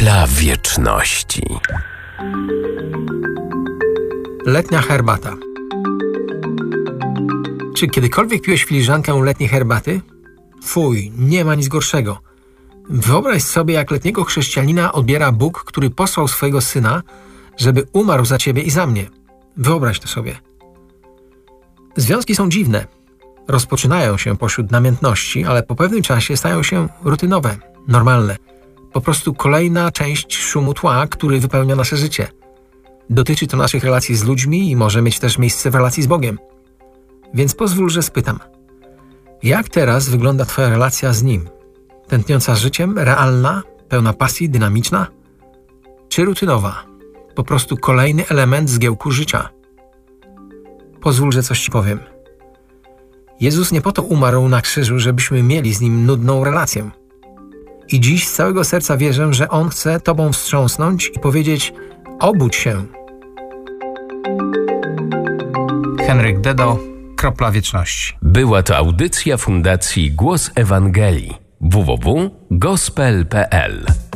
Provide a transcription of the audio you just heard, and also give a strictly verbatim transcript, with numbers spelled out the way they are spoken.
Kropla wieczności. Letnia herbata. Czy kiedykolwiek piłeś filiżankę letniej herbaty? Fuj, nie ma nic gorszego. Wyobraź sobie, jak letniego chrześcijanina odbiera Bóg, który posłał swojego Syna, żeby umarł za ciebie i za mnie. Wyobraź to sobie. Związki są dziwne. Rozpoczynają się pośród namiętności, ale po pewnym czasie stają się rutynowe, normalne. Po prostu kolejna część szumu tła, który wypełnia nasze życie. Dotyczy to naszych relacji z ludźmi i może mieć też miejsce w relacji z Bogiem. Więc pozwól, że spytam. Jak teraz wygląda twoja relacja z Nim? Tętniąca życiem, realna, pełna pasji, dynamiczna? Czy rutynowa? Po prostu kolejny element zgiełku życia. Pozwól, że coś ci powiem. Jezus nie po to umarł na krzyżu, żebyśmy mieli z Nim nudną relację. I dziś z całego serca wierzę, że On chce tobą wstrząsnąć i powiedzieć: obudź się. Henryk Dedo, Kropla wieczności. Była to audycja Fundacji Głos Ewangelii. w w w kropka gospel kropka p l